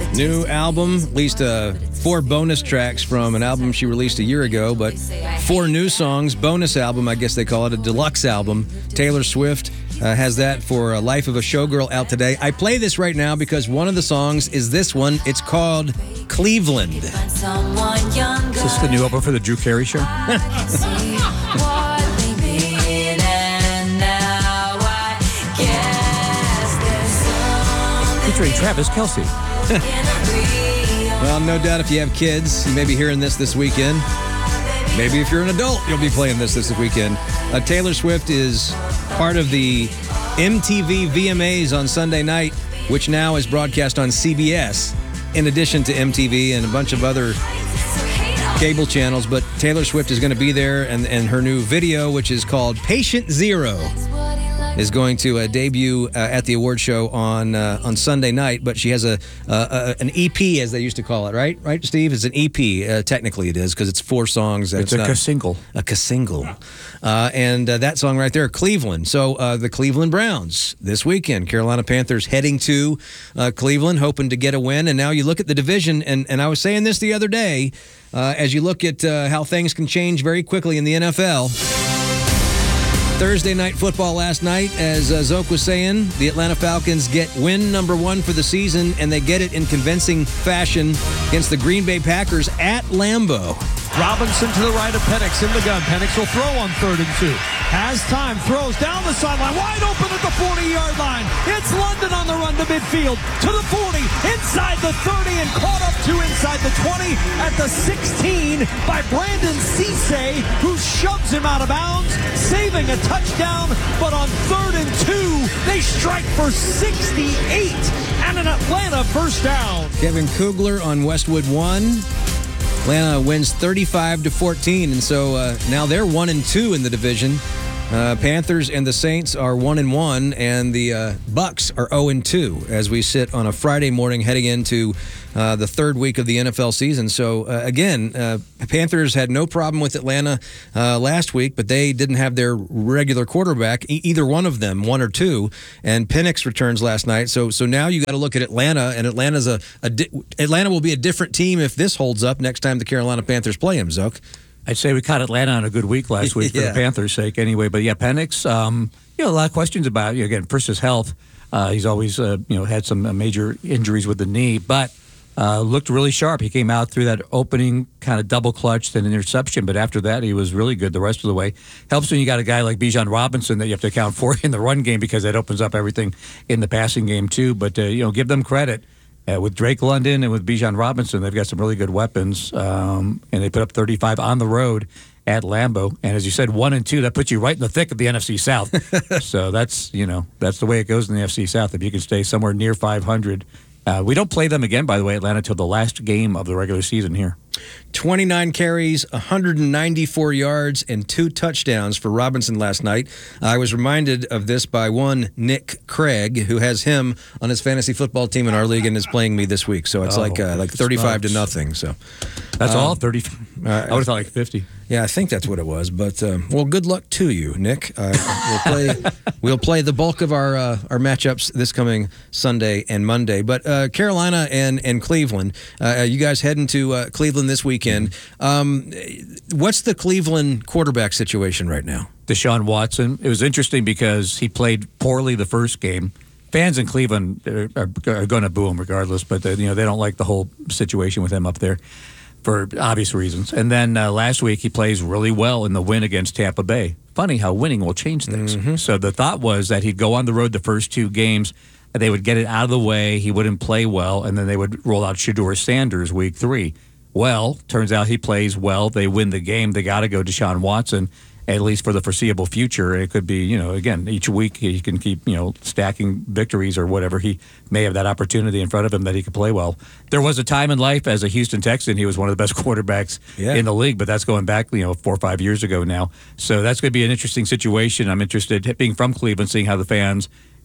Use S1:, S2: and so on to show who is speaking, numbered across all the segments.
S1: New album, at least 4 bonus tracks from an album she released a year ago, but 4 new songs, bonus album, I guess they call it, a deluxe album. Taylor Swift has that for Life of a Showgirl out today. I play this right now because one of the songs is this one. It's called Cleveland.
S2: Is this the new album for the Drew Carey Show? Featuring Travis Kelce.
S1: Well, no doubt if you have kids, you may be hearing this weekend. Maybe if you're an adult, you'll be playing this weekend. Taylor Swift is part of the MTV VMAs on Sunday night, which now is broadcast on CBS, in addition to MTV and a bunch of other cable channels. But Taylor Swift is going to be there, and her new video, which is called Patient Zero, is going to debut at the award show on Sunday night. But she has an EP, as they used to call it, right? Right, Steve? It's an EP. Technically, it is because it's 4 songs.
S2: It's a single.
S1: A single. And that song right there, Cleveland. So the Cleveland Browns this weekend. Carolina Panthers heading to Cleveland, hoping to get a win. And now you look at the division, and I was saying this the other day, as you look at how things can change very quickly in the NFL. Thursday night football last night, as Zoke was saying, the Atlanta Falcons get win number 1 for the season, and they get it in convincing fashion against the Green Bay Packers at Lambeau.
S3: Robinson to the right of Penix in the gun. Penix will throw on 3rd and 2. Has time, throws down the sideline, wide open at the 40-yard line. It's London on the run to midfield, to the 40, inside the 30, and caught up to inside the 20 at the 16 by Brandon Cisse, who shoves him out of bounds, saving a touchdown. But on 3rd and 2, they strike for 68 and an Atlanta first down.
S1: Kevin Kugler on Westwood 1. Atlanta wins 35-14, and so now they're 1-2 in the division. Panthers and the Saints are 1-1, and the Bucks are 0-2 as we sit on a Friday morning heading into the 3rd week of the NFL season. So again, Panthers had no problem with Atlanta last week, but they didn't have their regular quarterback, either one of them, 1 or 2, and Penix returns last night. So now you got to look at Atlanta, and Atlanta's Atlanta will be a different team if this holds up next time the Carolina Panthers play them, Zoke.
S2: I'd say we caught Atlanta on a good week last week for the Panthers' sake anyway. But, yeah, Penix, a lot of questions about, again, first his health. He's always, had some major injuries with the knee, but looked really sharp. He came out through that opening kind of double clutch, then an interception, but after that he was really good the rest of the way. Helps when you got a guy like Bijan Robinson that you have to account for in the run game because that opens up everything in the passing game too. But, give them credit. With Drake London and with Bijan Robinson, they've got some really good weapons, and they put up 35 on the road at Lambeau. And as you said, 1-2, that puts you right in the thick of the NFC South. So that's the way it goes in the NFC South. If you can stay somewhere near 500. We don't play them again, by the way, Atlanta, until the last game of the regular season here.
S1: 29 carries, 194 yards, and 2 touchdowns for Robinson last night. I was reminded of this by one Nick Craig, who has him on his fantasy football team in our league and is playing me this week. So it's like 35-0. So
S2: that's all 35. I would have thought like 50.
S1: Yeah, I think that's what it was. But well, good luck to you, Nick. We'll play the bulk of our matchups this coming Sunday and Monday. But Carolina and Cleveland, you guys heading to Cleveland this weekend. What's the Cleveland quarterback situation right now?
S2: Deshaun Watson. It was interesting because he played poorly the first game. Fans in Cleveland are going to boo him regardless, but they don't like the whole situation with him up there for obvious reasons. And then last week he plays really well in the win against Tampa Bay. Funny how winning will change things. Mm-hmm. So the thought was that he'd go on the road the first 2 games, they would get it out of the way, he wouldn't play well, and then they would roll out Shedeur Sanders week 3. Well, turns out he plays well. They win the game. They got to go Deshaun Watson, at least for the foreseeable future. It could be, again, each week he can keep, stacking victories or whatever. He may have that opportunity in front of him that he could play well. There was a time in life as a Houston Texan, he was one of the best quarterbacks in the league, but that's going back, 4 or 5 years ago now. So that's going to be an interesting situation. I'm interested, being from Cleveland, seeing how the fans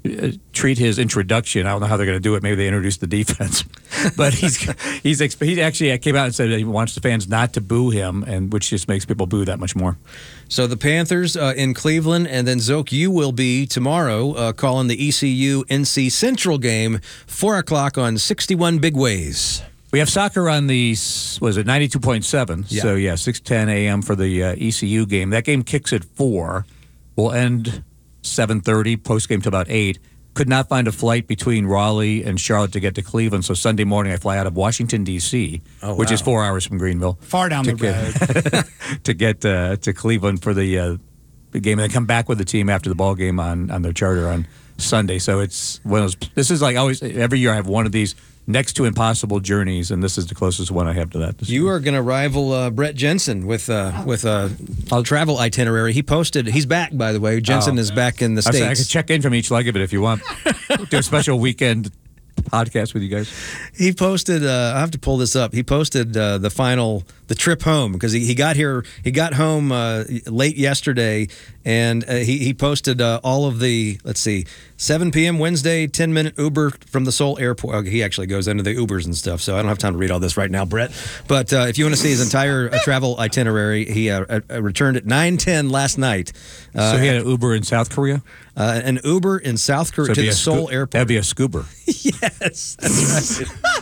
S2: treat his introduction. I don't know how they're going to do it. Maybe they introduce the defense, but he actually came out and said that he wants the fans not to boo him, and which just makes people boo that much more.
S1: So the Panthers in Cleveland, and then Zoke, you will be tomorrow calling the ECU NC Central game, 4 o'clock on 61 Big Ways.
S2: We have soccer on the, was it 92.7?
S1: Yeah.
S2: So, 6:10 a.m. for the ECU game. That game kicks at 4. We'll end 7:30, postgame to about 8. Could not find a flight between Raleigh and Charlotte to get to Cleveland, so Sunday morning I fly out of Washington, D.C., which is 4 hours from Greenville.
S4: Far down the road.
S2: To get to Cleveland for the game, and then come back with the team after the ball game on their charter on Sunday. So it's one of those, this is like always, every year I have one of these next to impossible journeys, and this is the closest one I have to that.
S1: You are going to rival Brett Jensen with a travel itinerary. He posted. He's back, by the way. Jensen is back in the States.
S2: I could check in from each leg of it if you want. Do a special weekend podcast with you guys.
S1: He posted. I have to pull this up. He posted the trip home, because he got here. He got home late yesterday, and he posted all of the. Let's see, 7 p.m. Wednesday, 10-minute Uber from the Seoul airport. He actually goes into the Ubers and stuff, so I don't have time to read all this right now, Brett. But if you want to see his entire travel itinerary, he returned at 9:10 last night.
S2: So he had an Uber in South Korea?
S1: An Uber in South Korea to the Seoul airport.
S2: That'd be a scuba.
S1: Yes, that's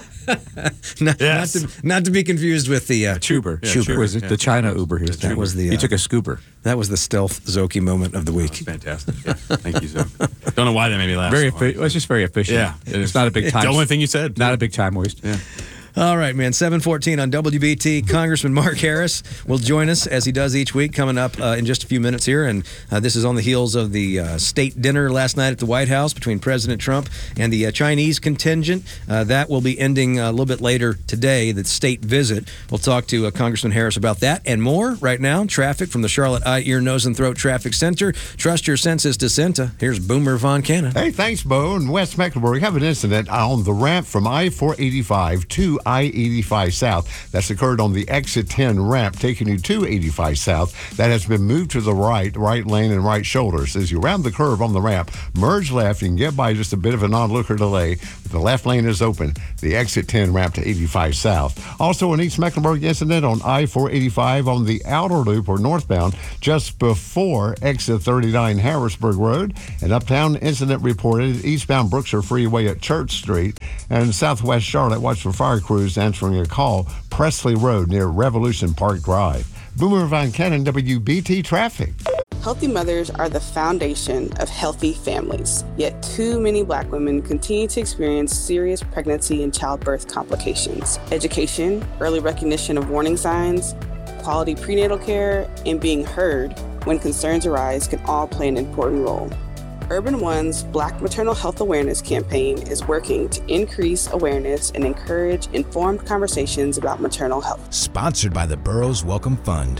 S1: right. Not to be confused with the
S2: Chuber. Chuber was the China Uber here.
S1: That was the
S2: he took a scuba.
S1: That was the stealth Zoki moment of the week.
S5: Fantastic. Yeah. Thank you, Zoe. Don't know why that made me laugh.
S2: It's just very efficient.
S5: Yeah,
S2: it's not a big time.
S5: The only thing you said.
S2: Not a big time waste.
S5: Yeah.
S1: All right, man. 7:14 on WBT. Congressman Mark Harris will join us, as he does each week, coming up in just a few minutes here. And this is on the heels of the state dinner last night at the White House between President Trump and the Chinese contingent. That will be ending a little bit later today, the state visit. We'll talk to Congressman Harris about that and more. Right now, traffic from the Charlotte Eye, Ear, Nose, and Throat Traffic Center. Trust your senses to Cinta. Here's Boomer Von Cannon.
S6: Hey, thanks, Bo. In West Mecklenburg, we have an incident on the ramp from I-485 to I-85 South. That's occurred on the exit 10 ramp taking you to 85 South. That has been moved to the right lane and right shoulders. As you round the curve on the ramp, merge left, you can get by just a bit of a non-looker delay. The left lane is open. The exit 10 ramp to 85 South. Also, an East Mecklenburg incident on I-485 on the outer loop or northbound just before exit 39 Harrisburg Road. An uptown incident reported eastbound Brookshire Freeway at Church Street. And southwest Charlotte, watch for fire crews answering a call, Presley Road near Revolution Park Drive. Boomer Von Cannon, WBT Traffic.
S7: Healthy mothers are the foundation of healthy families, yet too many Black women continue to experience serious pregnancy and childbirth complications. Education, early recognition of warning signs, quality prenatal care, and being heard when concerns arise can all play an important role. Urban One's Black Maternal Health Awareness campaign is working to increase awareness and encourage informed conversations about maternal health.
S8: Sponsored by the Burroughs Welcome Fund.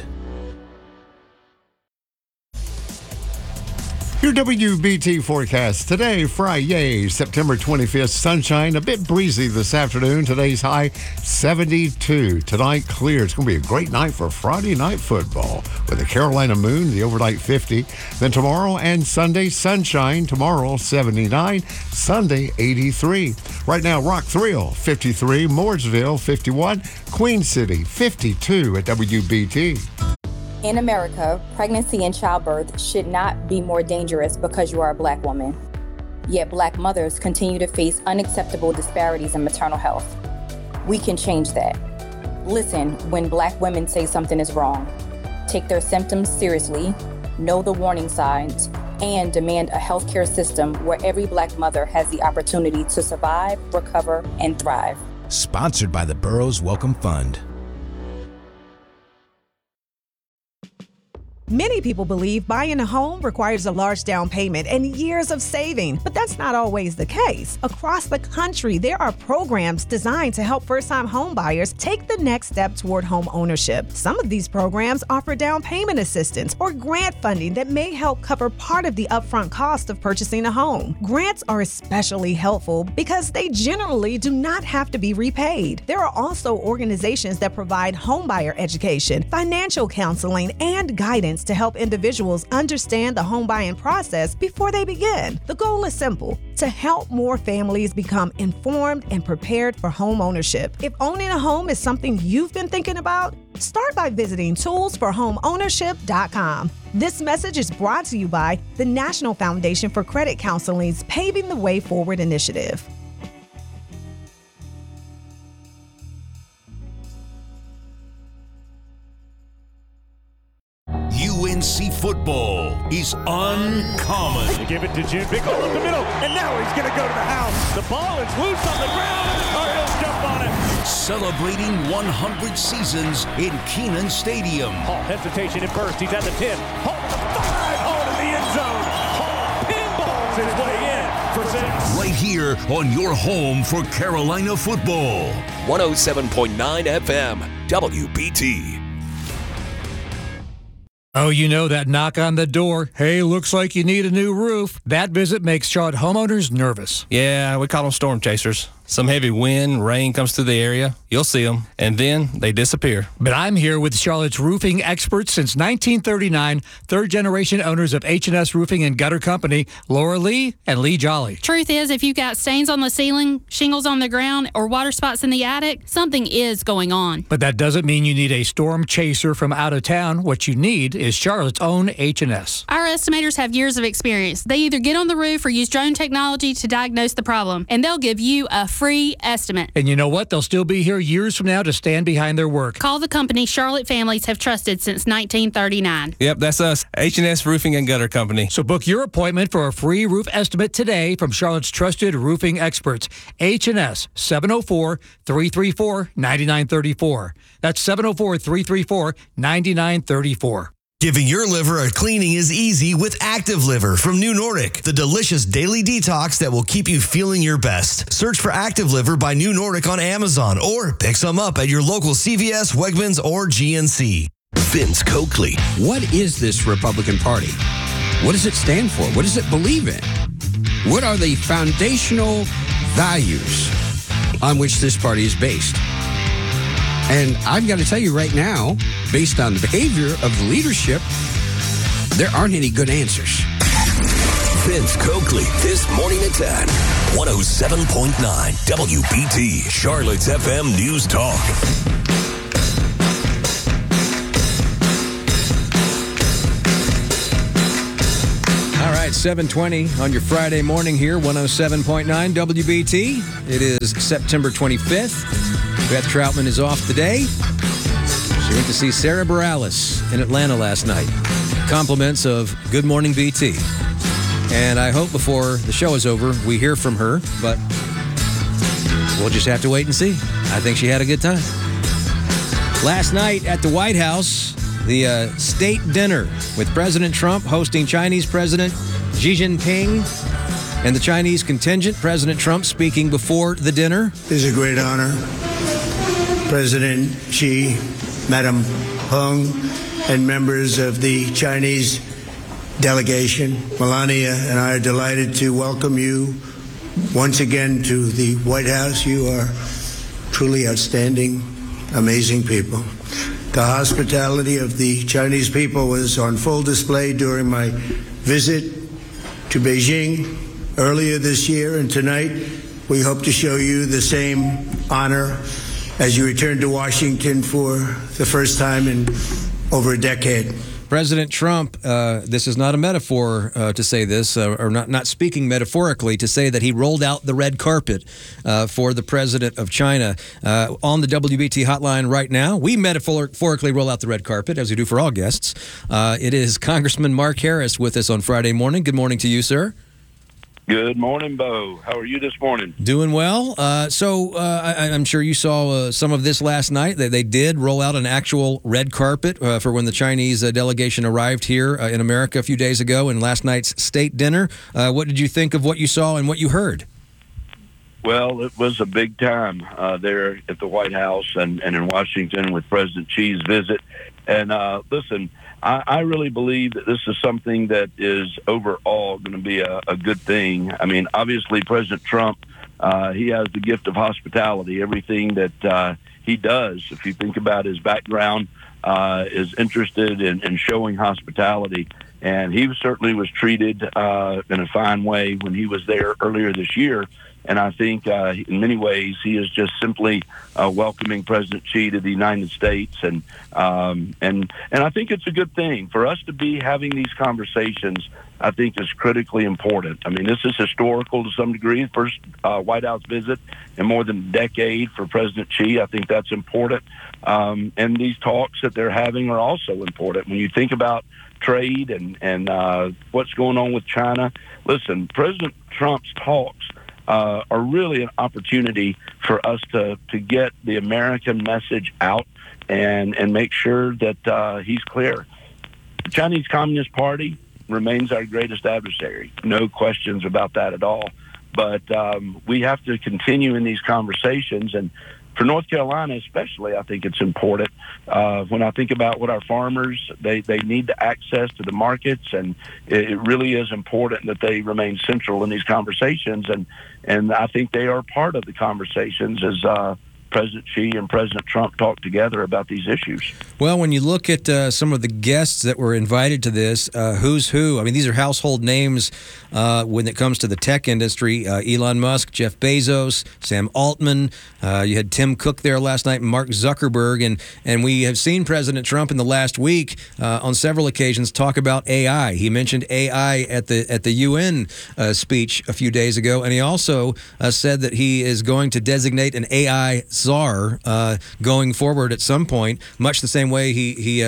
S6: Your WBT forecast today, Friday, September 25th. Sunshine, a bit breezy this afternoon. Today's high 72. Tonight, clear. It's going to be a great night for Friday night football with the Carolina Moon, the overnight 50. Then tomorrow and Sunday, sunshine. Tomorrow, 79. Sunday, 83. Right now, Rock Thrill, 53. Mooresville, 51. Queen City, 52 at WBT.
S9: In America, pregnancy and childbirth should not be more dangerous because you are a Black woman. Yet Black mothers continue to face unacceptable disparities in maternal health. We can change that. Listen when Black women say something is wrong. Take their symptoms seriously, know the warning signs, and demand a healthcare system where every Black mother has the opportunity to survive, recover, and thrive.
S8: Sponsored by the Burroughs Welcome Fund.
S10: Many people believe buying a home requires a large down payment and years of saving, but that's not always the case. Across the country, there are programs designed to help first-time home buyers take the next step toward home ownership. Some of these programs offer down payment assistance or grant funding that may help cover part of the upfront cost of purchasing a home. Grants are especially helpful because they generally do not have to be repaid. There are also organizations that provide homebuyer education, financial counseling, and guidance guidance to help individuals understand the home buying process before they begin. The goal is simple: to help more families become informed and prepared for home ownership. If owning a home is something you've been thinking about, start by visiting toolsforhomeownership.com. This message is brought to you by the National Foundation for Credit Counseling's Paving the Way Forward initiative.
S11: UNC football is uncommon.
S3: They give it to Jim. Big hole in the middle, and now he's going to go to the house. The ball is loose on the ground, and the Tar Heels jump on it.
S11: Celebrating 100 seasons in Kenan Stadium.
S3: Hall, hesitation at first. He's at the 10. Hall to the 5. Hall to the end zone. Hall pinballs his way in for 6.
S11: Right here on your home for Carolina football.
S12: 107.9 FM, WBT.
S2: Oh, you know that knock on the door. Hey, looks like you need a new roof. That visit makes Charlotte homeowners nervous.
S13: Yeah, we call them storm chasers. Some heavy wind, rain comes through the area. You'll see them, and then they disappear.
S2: But I'm here with Charlotte's roofing experts since 1939, third-generation owners of H&S Roofing and Gutter Company, Laura Lee and Lee Jolly.
S14: Truth is, if you've got stains on the ceiling, shingles on the ground, or water spots in the attic, something is going on.
S2: But that doesn't mean you need a storm chaser from out of town. What you need is Charlotte's own H&S.
S14: Our estimators have years of experience. They either get on the roof or use drone technology to diagnose the problem, and they'll give you a free estimate.
S2: And you know what? They'll still be here years from now to stand behind their work.
S14: Call the company Charlotte families have trusted since 1939.
S13: Yep, that's us, H&S Roofing and Gutter Company.
S2: So book your appointment for a free roof estimate today from Charlotte's trusted roofing experts. H&S, 704-334-9934. That's 704-334-9934.
S15: Giving your liver a cleaning is easy with Active Liver from New Nordic, the delicious daily detox that will keep you feeling your best. Search for Active Liver by New Nordic on Amazon or pick some up at your local CVS, Wegmans, or GNC.
S11: Vince Coakley.
S16: What is this Republican Party? What does it stand for? What does it believe in? What are the foundational values on which this party is based? And I've got to tell you right now, based on the behavior of the leadership, there aren't any good answers.
S11: Vince Coakley, this morning at 10. 107.9 WBT, Charlotte's FM News Talk.
S1: All right, 7:20 on your Friday morning here, 107.9 WBT. It is September 25th. Beth Troutman is off today. She went to see Sarah Bareilles in Atlanta last night. Compliments of Good Morning BT. And I hope before the show is over, we hear from her, but we'll just have to wait and see. I think she had a good time. Last night at the White House, the state dinner with President Trump hosting Chinese President Xi Jinping and the Chinese contingent. President Trump speaking before the dinner.
S17: It is a great honor. President Xi, Madam Hung, and members of the Chinese delegation, Melania and I are delighted to welcome you once again to the White House. You are truly outstanding, amazing people. The hospitality of the Chinese people was on full display during my visit to Beijing earlier this year, and tonight we hope to show you the same honor as you return to Washington for the first time in over a decade.
S1: President Trump, this is not a metaphor to say this, or not speaking metaphorically, to say that he rolled out the red carpet for the president of China. On the WBT hotline right now, we metaphorically roll out the red carpet, as we do for all guests. It is Congressman Mark Harris with us on Friday morning. Good morning to you, sir.
S18: Good morning, Bo. How are you this morning?
S1: Doing well. I'm sure you saw some of this last night. They did roll out an actual red carpet for when the Chinese delegation arrived here in America a few days ago in last night's state dinner. What did you think of what you saw and what you heard?
S18: Well, it was a big time there at the White House and in Washington with President Xi's visit. And listen, I really believe that this is something that is overall going to be a good thing. I mean, obviously, President Trump he has the gift of hospitality. Everything that he does, if you think about his background, is interested in showing hospitality. And he certainly was treated in a fine way when he was there earlier this year. And I think in many ways he is just simply welcoming President Xi to the United States. And I think it's a good thing for us to be having these conversations. I think is critically important. I mean, this is historical to some degree. First White House visit in more than a decade for President Xi. I think that's important. And these talks that they're having are also important. When you think about trade and what's going on with China, listen, President Trump's talks are really an opportunity for us to get the American message out and make sure that he's clear. The Chinese Communist Party remains our greatest adversary. No questions about that at all. But we have to continue in these conversations. And for North Carolina especially, I think it's important. When I think about what our farmers, they need the access to the markets, and it really is important that they remain central in these conversations. And I think they are part of the conversations as President Xi and President Trump talk together about these issues.
S1: Well, when you look at some of the guests that were invited to this, who's who? I mean, these are household names when it comes to the tech industry. Elon Musk, Jeff Bezos, Sam Altman. You had Tim Cook there last night, and Mark Zuckerberg. And we have seen President Trump in the last week on several occasions talk about AI. He mentioned AI at the UN speech a few days ago, and he also said that he is going to designate an AI czar going forward at some point, much the same way he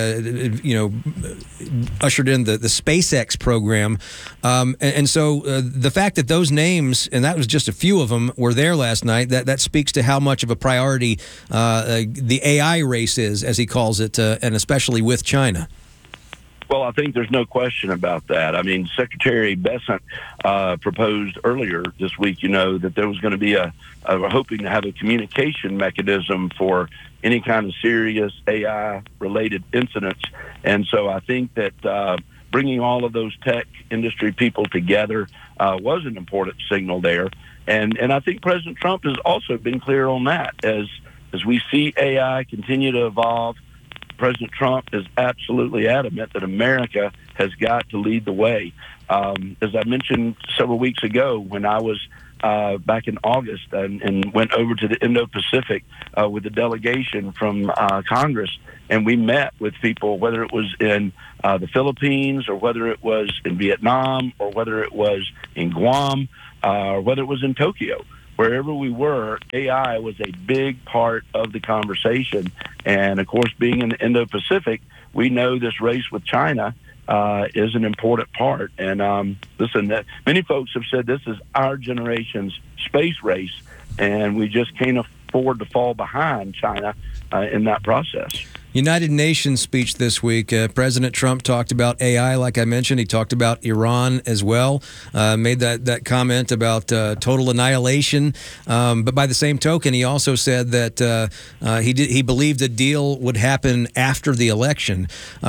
S1: ushered in the SpaceX program. And so the fact that those names, and that was just a few of them, were there last night, that speaks to how much of a priority the AI race is, as he calls it, and especially with China.
S18: Well, I think there's no question about that. I mean, Secretary Bessent proposed earlier this week, that there was going to be hoping to have a communication mechanism for any kind of serious AI-related incidents. And so I think that bringing all of those tech industry people together was an important signal there. And I think President Trump has also been clear on that. As we see AI continue to evolve, President Trump is absolutely adamant that America has got to lead the way. As I mentioned several weeks ago, when I was back in August and went over to the Indo-Pacific with a delegation from Congress, and we met with people, whether it was in the Philippines or whether it was in Vietnam or whether it was in Guam or whether it was in Tokyo. Wherever we were, AI was a big part of the conversation. And, of course, being in the Indo-Pacific, we know this race with China is an important part. And, listen, many folks have said this is our generation's space race, and we just can't afford to fall behind China in that process.
S1: United Nations speech this week. President Trump talked about AI, like I mentioned. He talked about Iran as well. Made that comment about total annihilation. But by the same token, he also said that he believed a deal would happen after the election.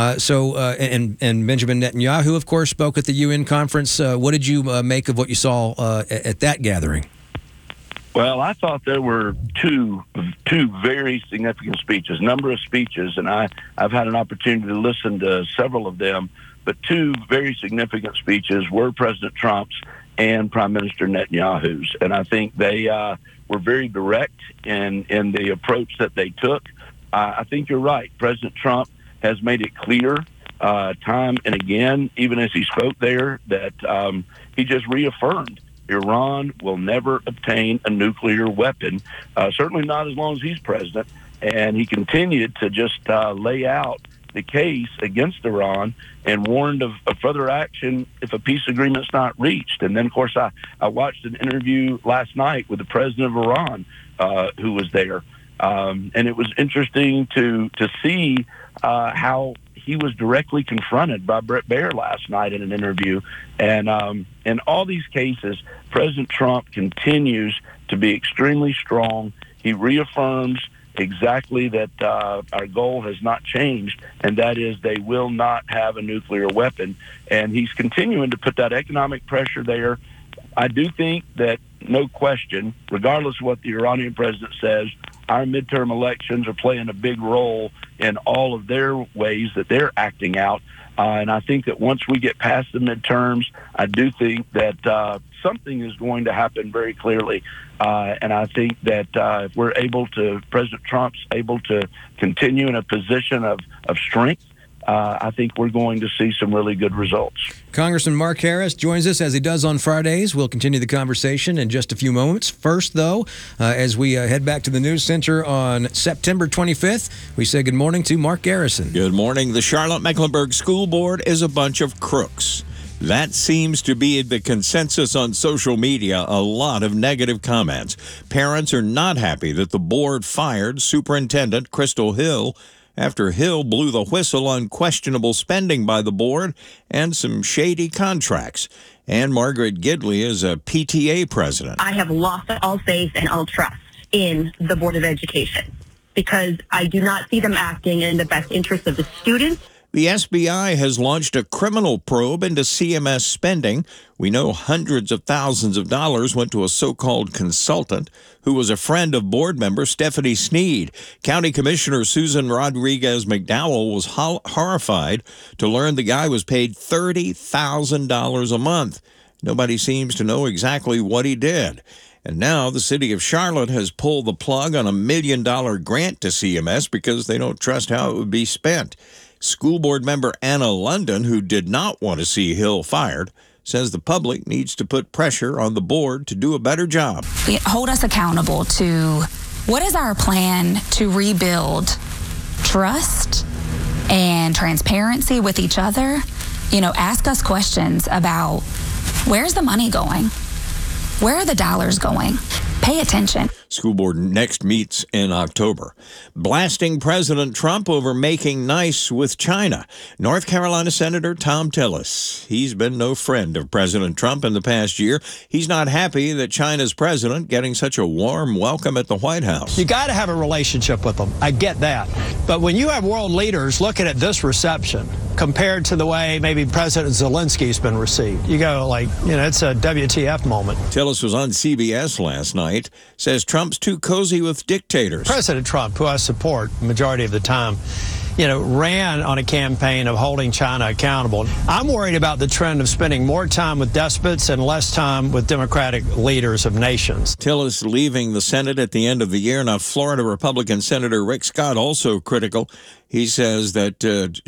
S1: And Benjamin Netanyahu, of course, spoke at the UN conference. What did you make of what you saw at that gathering?
S18: Well, I thought there were two very significant speeches, number of speeches, and I've had an opportunity to listen to several of them, but two very significant speeches were President Trump's and Prime Minister Netanyahu's. And I think they were very direct in the approach that they took. I think you're right. President Trump has made it clear time and again, even as he spoke there, that he just reaffirmed Iran will never obtain a nuclear weapon, certainly not as long as he's president. And he continued to just lay out the case against Iran and warned of further action if a peace agreement's not reached. And then, of course, I watched an interview last night with the president of Iran who was there. And it was interesting to see how he was directly confronted by Bret Baier last night in an interview. And in all these cases, President Trump continues to be extremely strong. He reaffirms exactly that our goal has not changed, and that is they will not have a nuclear weapon. And he's continuing to put that economic pressure there. I do think that no question, regardless of what the Iranian president says, our midterm elections are playing a big role in all of their ways that they're acting out. And I think that once we get past the midterms, I do think that something is going to happen very clearly. And I think that if we're able to, President Trump's able to continue in a position of strength, I think we're going to see some really good results.
S1: Congressman Mark Harris joins us as he does on Fridays. We'll continue the conversation in just a few moments. First, though, as we head back to the News Center on September 25th, we say good morning to Mark Garrison.
S19: Good morning. The Charlotte-Mecklenburg School Board is a bunch of crooks. That seems to be the consensus on social media. A lot of negative comments. Parents are not happy that the board fired Superintendent Crystal Hill after Hill blew the whistle on questionable spending by the board and some shady contracts. And Margaret Gidley is a PTA president.
S20: I have lost all faith and all trust in the Board of Education because I do not see them acting in the best interest of the students.
S19: The SBI has launched a criminal probe into CMS spending. We know hundreds of thousands of dollars went to a so-called consultant who was a friend of board member Stephanie Sneed. County Commissioner Susan Rodriguez McDowell was horrified to learn the guy was paid $30,000 a month. Nobody seems to know exactly what he did. And now the city of Charlotte has pulled the plug on a $1 million grant to CMS because they don't trust how it would be spent. School board member Anna London, who did not want to see Hill fired, says the public needs to put pressure on the board to do a better job.
S21: Hold us accountable to what is our plan to rebuild trust and transparency with each other. Ask us questions about where's the money going? Where are the dollars going? Pay attention.
S19: School board next meets in October. Blasting President Trump over making nice with China. North Carolina Senator Thom Tillis. He's been no friend of President Trump in the past year. He's not happy that China's president getting such a warm welcome at the White House.
S3: You got to have a relationship with them. I get that. But when you have world leaders looking at this reception compared to the way maybe President Zelensky's been received, you go it's a WTF moment.
S19: Tillis was on CBS last night, says Trump's too cozy with dictators.
S3: President Trump, who I support the majority of the time, ran on a campaign of holding China accountable. I'm worried about the trend of spending more time with despots and less time with democratic leaders of nations.
S19: Tillis leaving the Senate at the end of the year. Now, Florida Republican Senator Rick Scott also critical. He says that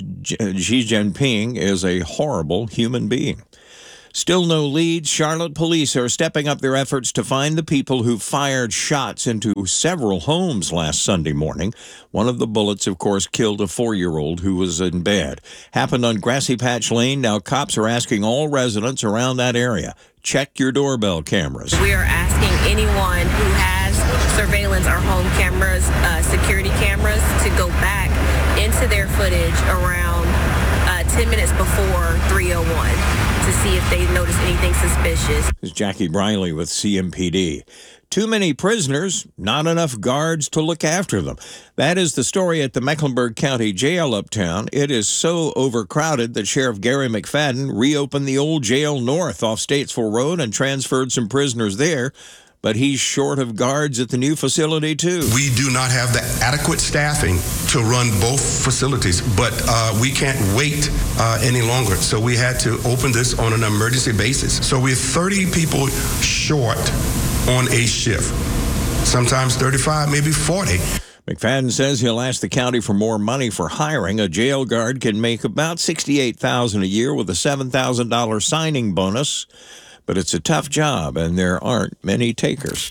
S19: Xi Jinping is a horrible human being. Still no leads. Charlotte police are stepping up their efforts to find the people who fired shots into several homes last Sunday morning. One of the bullets, of course, killed a 4-year-old who was in bed. Happened on Grassy Patch Lane. Now cops are asking all residents around that area, check your doorbell cameras.
S20: We are asking anyone who has surveillance or home cameras, security cameras, to go back into their footage around 10 minutes before 3:01. to see if they notice anything suspicious.
S19: This is Jackie Briley with CMPD. Too many prisoners, not enough guards to look after them. That is the story at the Mecklenburg County Jail uptown. It is so overcrowded that Sheriff Gary McFadden reopened the old jail north off Statesville Road and transferred some prisoners there. But he's short of guards at the new facility, too.
S22: We do not have the adequate staffing to run both facilities, but we can't wait any longer. So we had to open this on an emergency basis. So we're 30 people short on a shift, sometimes 35, maybe 40.
S19: McFadden says he'll ask the county for more money for hiring. A jail guard can make about $68,000 a year with a $7,000 signing bonus. But it's a tough job, and there aren't many takers.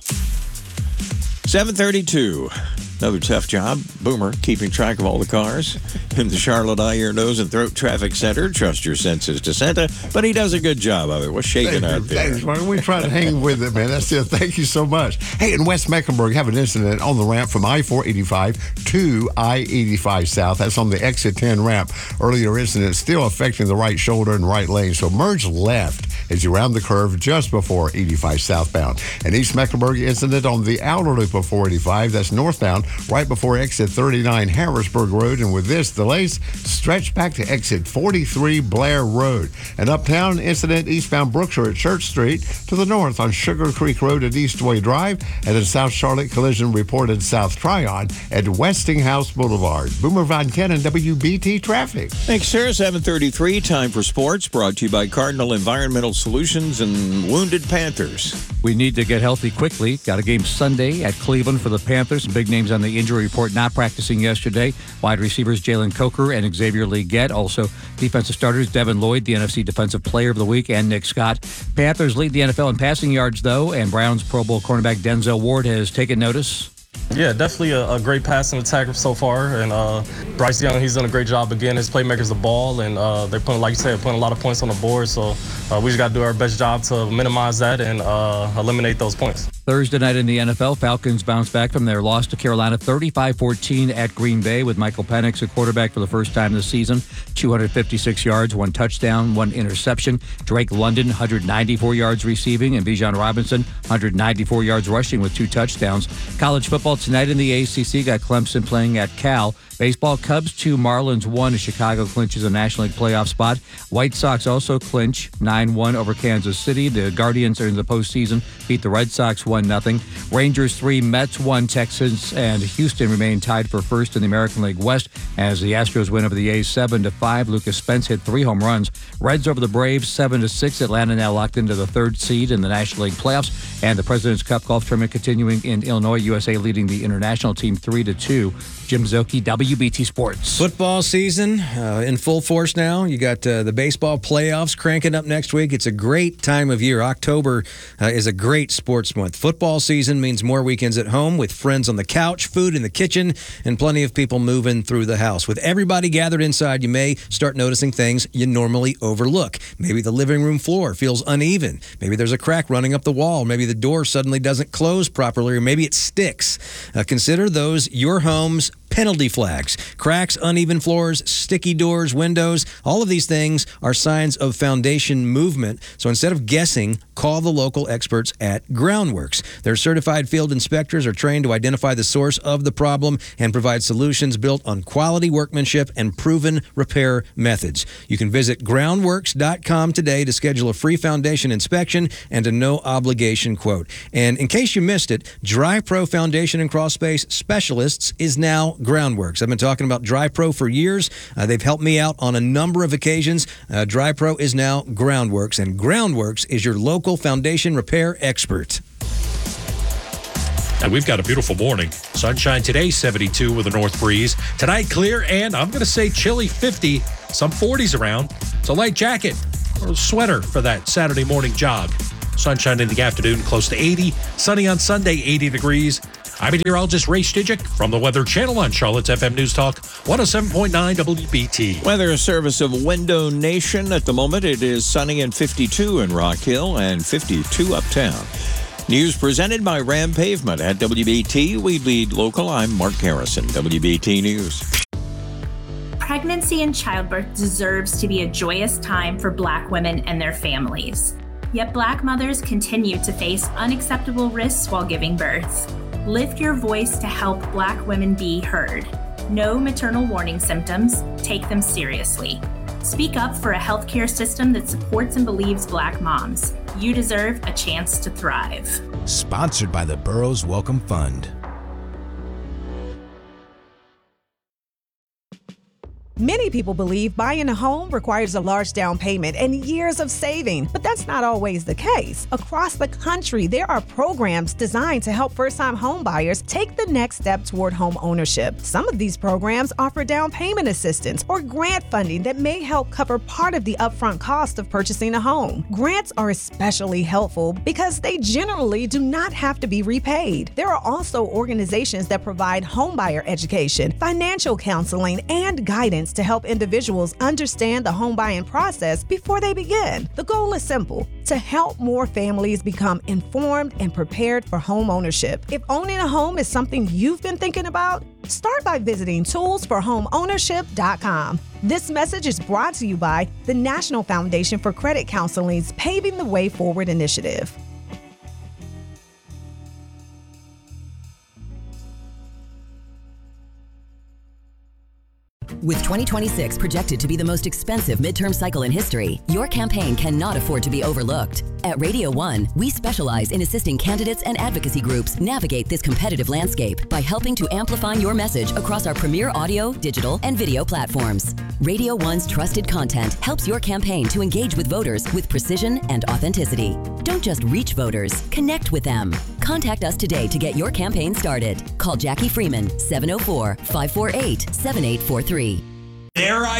S19: 7:32. Another tough job. Boomer, keeping track of all the cars in the Charlotte Eye, Ear, Nose, and Throat Traffic Center. Trust your senses to Santa, but he does a good job of it. We're shaking out there.
S6: Thanks, Mark. We try to hang with it, man. That's it. Thank you so much. Hey, in West Mecklenburg, have an incident on the ramp from I-485 to I-85 South. That's on the exit 10 ramp. Earlier incident still affecting the right shoulder and right lane, so merge left as you round the curve just before 85 southbound. An East Mecklenburg incident on the outer loop of 485, that's northbound, right before exit 39 Harrisburg Road. And with this, delays stretch back to exit 43 Blair Road. An uptown incident eastbound Brookshire at Church Street, to the north on Sugar Creek Road at Eastway Drive, and in South Charlotte, collision reported South Tryon at Westinghouse Boulevard. Boomer Von Cannon, WBT Traffic.
S19: Thanks, sir. 7:33, time for sports, brought to you by Cardinal Environmental Solutions and Wounded Panthers.
S2: We need to get healthy quickly. Got a game Sunday at Cleveland for the Panthers. Some big names on the injury report not practicing yesterday. Wide receivers Jalen Coker and Xavier Leggett. Also, defensive starters Devin Lloyd, the NFC Defensive Player of the Week, and Nick Scott. Panthers lead the NFL in passing yards, though, and Browns Pro Bowl cornerback Denzel Ward has taken notice.
S4: Yeah, definitely a great passing attack so far, and Bryce Young, he's done a great job again. His playmakers the ball, and they're putting, like you said, putting a lot of points on the board. So we just got to do our best job to minimize that and eliminate those points.
S2: Thursday night in the NFL, Falcons bounce back from their loss to Carolina 35-14 at Green Bay with Michael Penix at quarterback for the first time this season. 256 yards, 1 touchdown, 1 interception. Drake London, 194 yards receiving, and Bijan Robinson, 194 yards rushing with 2 touchdowns. College football tonight in the ACC got Clemson playing at Cal. Baseball, Cubs 2, Marlins 1 as Chicago clinches a National League playoff spot. White Sox also clinch 9-1 over Kansas City. The Guardians are in the postseason, beat the Red Sox 1-0. Rangers 3, Mets 1, Texans and Houston remain tied for first in the American League West as the Astros win over the A's 7-5. Lucas Spence hit 3 home runs. Reds over the Braves 7-6. Atlanta now locked into the 3rd seed in the National League playoffs. And the President's Cup golf tournament continuing in Illinois. USA leading the international team 3-2. Jim Zocchi, WBT Sports.
S1: Football season in full force now. You got the baseball playoffs cranking up next week. It's a great time of year. October is a great sports month. Football season means more weekends at home with friends on the couch, food in the kitchen, and plenty of people moving through the house. With everybody gathered inside, you may start noticing things you normally overlook. Maybe the living room floor feels uneven. Maybe there's a crack running up the wall. Maybe the door suddenly doesn't close properly, or maybe it sticks. Consider those your home's penalty flags. Cracks, uneven floors, sticky doors, windows, all of these things are signs of foundation movement. So instead of guessing, call the local experts at Groundworks. Their certified field inspectors are trained to identify the source of the problem and provide solutions built on quality workmanship and proven repair methods. You can visit groundworks.com today to schedule a free foundation inspection and a no-obligation quote. And in case you missed it, Dry Pro Foundation and Crawl Space Specialists is now Groundworks. I've been talking about Dry Pro for years. They've helped me out on a number of occasions. Dry Pro is now Groundworks, and Groundworks is your local foundation repair expert.
S5: And we've got a beautiful morning. Sunshine today, 72 with a north breeze. Tonight, clear and I'm going to say chilly, 50, some 40s around. It's a light jacket or a sweater for that Saturday morning jog. Sunshine in the afternoon, close to 80. Sunny on Sunday, 80 degrees. I'm meteorologist Ray Stijic from the Weather Channel on Charlotte's FM News Talk 107.9 WBT.
S19: Weather service of Window Nation. At the moment, it is sunny and 52 in Rock Hill and 52 uptown. News presented by Ram Pavement at WBT. We lead local. I'm Mark Harrison, WBT News.
S23: Pregnancy and childbirth deserves to be a joyous time for Black women and their families. Yet Black mothers continue to face unacceptable risks while giving birth. Lift your voice to help Black women be heard. Know maternal warning symptoms, take them seriously. Speak up for a healthcare system that supports and believes Black moms. You deserve a chance to thrive.
S8: Sponsored by the Burroughs Welcome Fund.
S10: Many people believe buying a home requires a large down payment and years of saving, but that's not always the case. Across the country, there are programs designed to help first-time home buyers take the next step toward home ownership. Some of these programs offer down payment assistance or grant funding that may help cover part of the upfront cost of purchasing a home. Grants are especially helpful because they generally do not have to be repaid. There are also organizations that provide homebuyer education, financial counseling, and guidance assistance to help individuals understand the home buying process before they begin. The goal is simple: to help more families become informed and prepared for home ownership. If owning a home is something you've been thinking about, start by visiting toolsforhomeownership.com. This message is brought to you by the National Foundation for Credit Counseling's Paving the Way Forward initiative.
S7: With 2026 projected to be the most expensive midterm cycle in history, your campaign cannot afford to be overlooked. At Radio 1, we specialize in assisting candidates and advocacy groups navigate this competitive landscape by helping to amplify your message across our premier audio, digital, and video platforms. Radio 1's trusted content helps your campaign to engage with voters with precision and authenticity. Don't just reach voters, connect with them. Contact us today to get your campaign started. Call Jackie Freeman, 704-548-7843.
S15: There